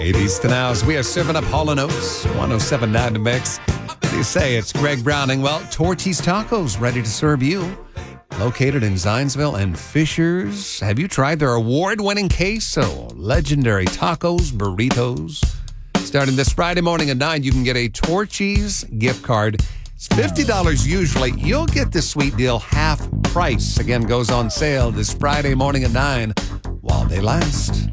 80s to nows. We are serving up Hall & Oates, 107.9 The Mix. What do you say? It's Greg Browning. Well, Torchy's Tacos, ready to serve you. Located in Zionsville and Fishers. Have you tried their award-winning queso? Legendary tacos, burritos. Starting this Friday morning at 9, you can get a Torchy's gift card. It's $50 usually. You'll get this sweet deal half price. Again, goes on sale this Friday morning at 9 while they last.